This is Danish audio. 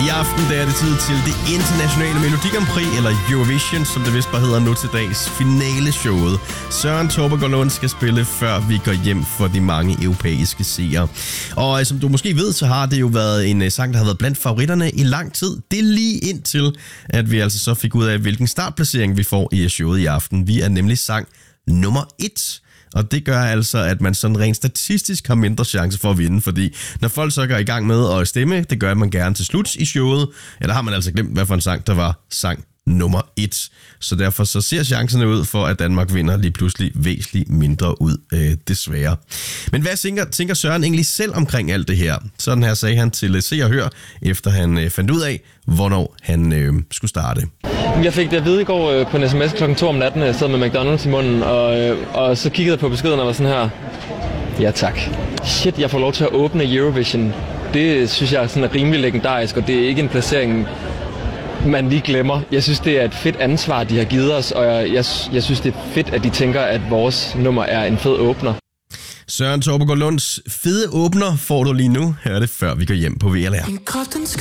I aften der er det tid til det internationale Melodi Grand Prix, eller Eurovision, som det vist bare hedder nu til dags, finaleshowet. Søren Tobbegaard Lund skal spille, før vi går hjem for de mange europæiske seere. Og som du måske ved, så har det jo været en sang, der har været blandt favoritterne i lang tid. Det er lige indtil, at vi altså så fik ud af, hvilken startplacering vi får i showet i aften. Vi er nemlig sang nummer 1. Og det gør altså, at man sådan rent statistisk har mindre chance for at vinde, fordi når folk så går i gang med at stemme, det gør man gerne til slut i showet, eller har man altså glemt, hvad for en sang, der var sang nummer 1. Så derfor så ser chancerne ud for, at Danmark vinder lige pludselig væsentligt mindre ud, desværre. Men hvad tænker Søren egentlig selv omkring alt det her? Sådan her sagde han til Se og Hør, efter han fandt ud af, hvornår han skulle starte. Jeg fik det at vide i går på en sms klokken 2 om natten, jeg sad med McDonald's i munden, og så kiggede jeg på beskeden og var sådan her, ja tak. Shit, jeg får lov til at åbne Eurovision. Det synes jeg er sådan rimelig legendarisk, og det er ikke en placering, man lige glemmer. Jeg synes, det er et fedt ansvar, de har givet os, og jeg synes, det er fedt, at de tænker, at vores nummer er en fed åbner. Søren Tobbegaard Lunds fede åbner får du lige nu. Hør det, før vi går hjem på VLR.